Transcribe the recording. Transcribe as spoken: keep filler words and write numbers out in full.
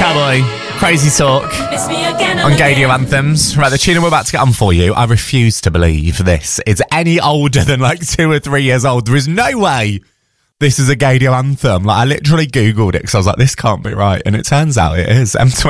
Cowboy, Crazy Talk on Gadio Anthems. Right, the tune we're about to get on for you, I refuse to believe this is any older than like two or three years old. There is no way this is a Gadio anthem. Like, I literally Googled it because I was like, this can't be right. And it turns out it is. M